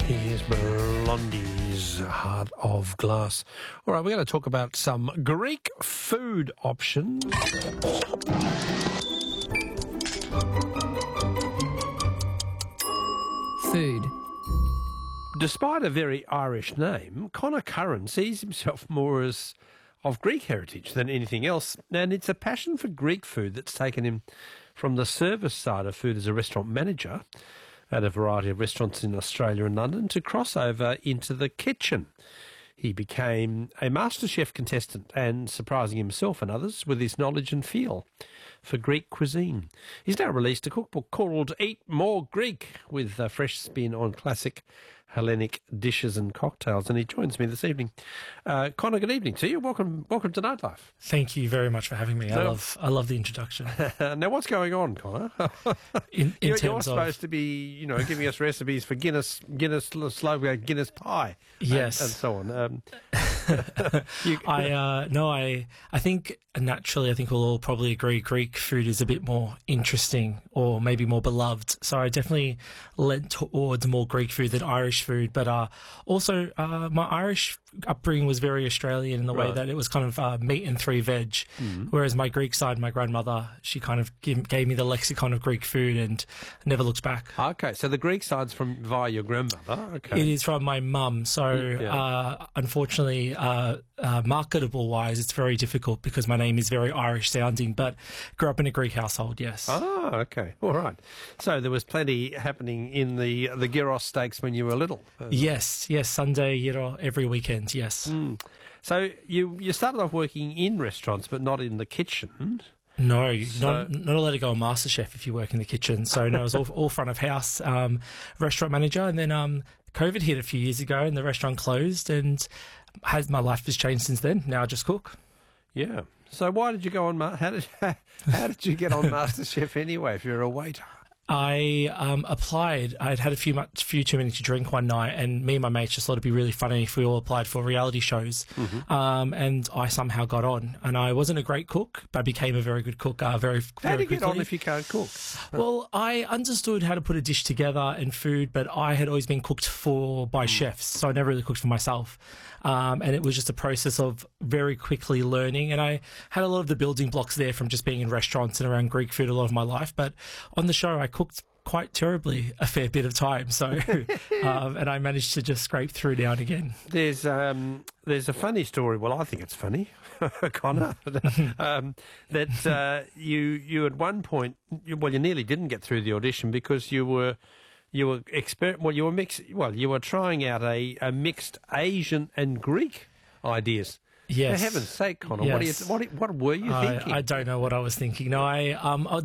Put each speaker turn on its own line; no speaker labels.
Here's Blondie's Heart of Glass. All right, we're going to talk about some Greek food options.
Food.
Despite a very Irish name, Conor Curran sees himself more as of Greek heritage than anything else, and it's a passion for Greek food that's taken him from the service side of food as a restaurant manager at a variety of restaurants in Australia and London to cross over into the kitchen. He became a MasterChef contestant and surprising himself and others with his knowledge and feel for Greek cuisine. He's now released a cookbook called Eat More Greek with a fresh spin on classic Hellenic dishes and cocktails, and he joins me this evening. Conor, good evening to you. Welcome to Nightlife.
Thank you very much for having me. I love the introduction.
Now, what's going on, Conor? You're supposed to be, giving us recipes for Guinness slogan, Guinness pie,
yes,
and so on.
I think naturally, we'll all probably agree Greek food is a bit more interesting or maybe more beloved. So I definitely lent towards more Greek food than Irish food. But also, my Irish upbringing was very Australian in the way that it was kind of meat and 3 veg. Whereas my Greek side, my grandmother, she kind of gave me the lexicon of Greek food and never looked back.
Okay, so the Greek side's via your grandmother. Okay,
it is from my mum. So unfortunately, marketable-wise, it's very difficult because my name is very Irish-sounding, but grew up in a Greek household, yes.
Oh, okay. All right. So there was plenty happening in the gyros steaks when you were little?
Yes, Sunday, every weekend, yes.
So you started off working in restaurants, but not in the kitchen?
No, not allowed to go on MasterChef if you work in the kitchen. So no, it was all front of house, restaurant manager, and then COVID hit a few years ago and the restaurant closed, and my life has changed since then. Now I just cook.
Yeah. So why did you go on? How did you get on MasterChef anyway? If you're a waiter.
I applied. I'd had a few too many to drink one night, and me and my mates just thought it'd be really funny if we all applied for reality shows. And I somehow got on. And I wasn't a great cook, but I became a very good cook very
How do you
quickly.
get on if you can't cook?
Well, I understood how to put a dish together and food, but I had always been cooked for by chefs, so I never really cooked for myself. And it was just a process of very quickly learning. And I had a lot of the building blocks there from just being in restaurants and around Greek food a lot of my life. But on the show, I cooked quite terribly a fair bit of time. So, and I managed to just scrape through now and again.
There's a funny story. Well, I think it's funny, Conor, that you at one point, you nearly didn't get through the audition because you were trying out a mixed Asian and Greek ideas.
Yes.
For heaven's sake, Conor,
yes.
what were you thinking?
I don't know what I was thinking. No,